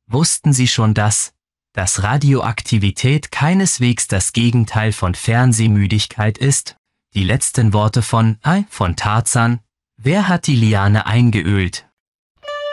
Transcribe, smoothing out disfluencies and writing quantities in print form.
Wussten Sie schon, dass Radioaktivität keineswegs das Gegenteil von Fernsehmüdigkeit ist? Die letzten Worte von Tarzan. Wer hat die Liane eingeölt?